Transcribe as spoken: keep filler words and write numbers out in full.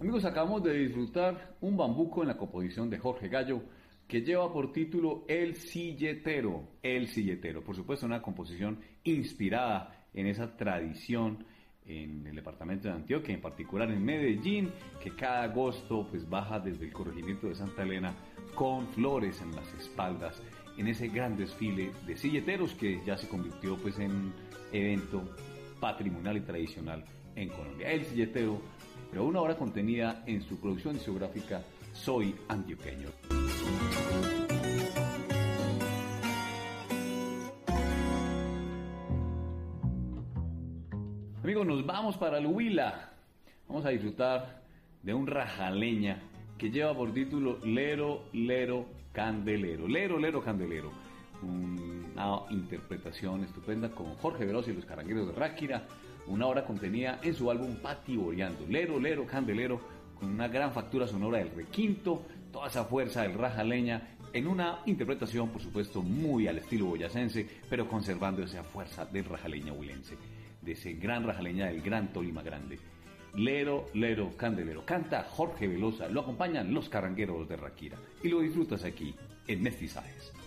Amigos, acabamos de disfrutar un bambuco en la composición de Jorge Gallo que lleva por título El Silletero, El Silletero. Por supuesto, una composición inspirada en esa tradición en el departamento de Antioquia, en particular en Medellín, que cada agosto pues baja desde el corregimiento de Santa Elena con flores en las espaldas, en ese gran desfile de silleteros que ya se convirtió pues en evento patrimonial y tradicional en Colombia. El Silletero, pero una obra contenida en su producción discográfica Soy Antioqueño. Amigos, nos vamos para el Huila. Vamos a disfrutar de un rajaleña que lleva por título Lero, Lero, Candelero. Lero, Lero, Candelero. Una interpretación estupenda con Jorge Veloz y los Carangueros de Ráquira. Una obra contenida en su álbum Patiboreando. Lero, Lero, Candelero, con una gran factura sonora del requinto, toda esa fuerza del rajaleña, en una interpretación, por supuesto, muy al estilo boyacense, pero conservando esa fuerza del rajaleña huilense, de ese gran rajaleña del gran Tolima Grande. Lero, Lero, Candelero. Canta Jorge Velosa, lo acompañan los Carangueros de Ráquira y lo disfrutas aquí en Mestizajes.